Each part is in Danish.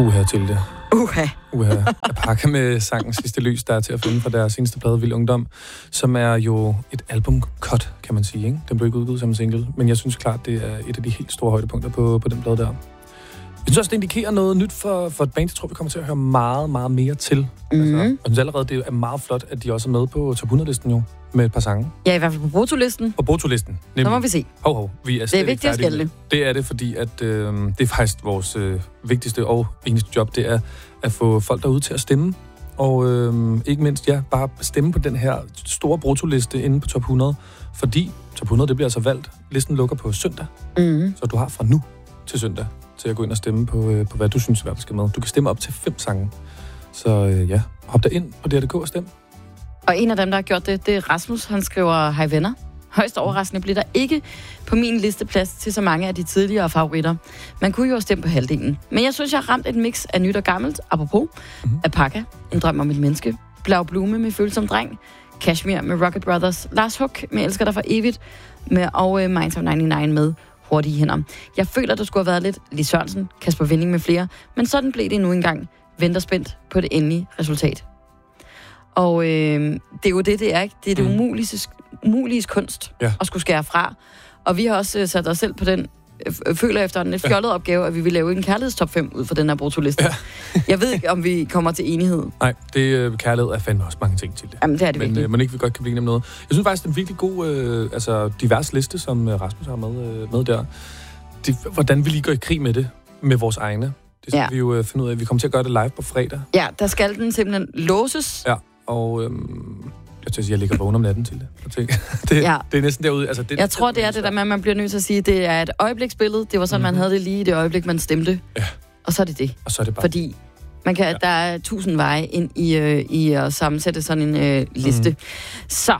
Uha til det. Uha. Apaka med sangen Sidste Lys, der er til at finde fra deres seneste plade, Vild Ungdom, som er jo et album-cut, kan man sige, ikke? Den blev ikke udgivet som en single, men jeg synes klart, det er et af de helt store højdepunkter på den plade der. Jeg synes også, det indikerer noget nyt for et band. Jeg tror, vi kommer til at høre meget, meget mere til. Altså, jeg synes allerede, det er meget flot, at de også er med på top 100-listen jo, med et par sange. Ja, i hvert fald på Brutolisten. På Brutolisten. Så må vi se. Vi er det er vigtigt at skælde. Det er det, fordi at, det er faktisk vores vigtigste og eneste job, det er at få folk derude til at stemme. Og ikke mindst, bare stemme på den her store Brutoliste inde på top 100. Fordi top 100, det bliver altså valgt. Listen lukker på søndag. Så du har fra nu til søndag til at gå ind og stemme på hvad du synes, hvad skal med. Du kan stemme op til 5 sange. Så hop der ind på DRDK og stem. Og en af dem, der har gjort det er Rasmus. Han skriver, hej venner. Højst overraskende bliver der ikke på min liste plads til så mange af de tidligere favoritter. Man kunne jo stemme på halvdelen. Men jeg synes, jeg har ramt et mix af nyt og gammelt. Apropos, Apaka, En drøm om et menneske. Blau Blume med Følsom dreng. Kashmir med Rocket Brothers. Lars Huck med Elsker dig for evigt. Og Minds of 99 med Hurtige hænder. Jeg føler, der skulle have været lidt Lis Sørensen, Kasper Winding med flere. Men sådan blev det nu engang. Venter spændt på det endelige resultat. Og det er jo det er, ikke? Det er det umulige kunst at skulle skære fra. Og vi har også sat os selv på den, føler efter en lidt fjollet opgave, at vi vil lave en kærlighedstop 5 ud fra den her Brutoliste. Ja. Jeg ved ikke, om vi kommer til enighed. Nej, kærlighed er fandme også mange ting til det. Jamen, det er det virkelig. Men man ikke vi godt kan blive nem noget. Jeg synes faktisk, det er en virkelig god, divers liste, som Rasmus har med der. Hvordan vi lige går i krig med det, med vores egne. Det skal vi jo finde ud af. Vi kommer til at gøre det live på fredag. Ja, der skal den simpelthen låses. Ja, og jeg ligger vågen om natten til det. Det er næsten derude. Altså, jeg tror, det er det der med, at man bliver nødt til at sige, det er et øjebliksbillede. Det var sådan, man havde det lige i det øjeblik, man stemte. Ja. Og så er det det. Og så er det bare. Fordi der er 1000 veje ind i at sammensætte sådan en liste. Så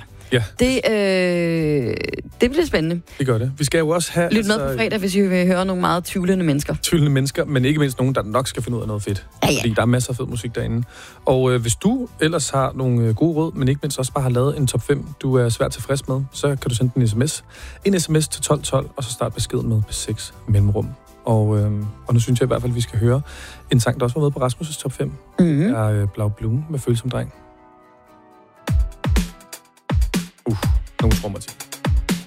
det bliver spændende. Det gør det. Vi skal jo også have... Lyt med på fredag, hvis I vil høre nogle meget tvivlende mennesker. Tvivlende mennesker, men ikke mindst nogen, der nok skal finde ud af noget fedt. Ja. Fordi der er masser af fed musik derinde. Og hvis du ellers har nogle gode råd, men ikke mindst også bare har lavet en top 5, du er svært tilfreds med, så kan du sende en sms. En sms til 1212, og så start beskeden med 6 mellemrum. Og nu synes jeg i hvert fald, at vi skal høre en sang, der også var med på Rasmus' top 5. Det er Blau Blume med Følsom dreng. Nogle trommer til.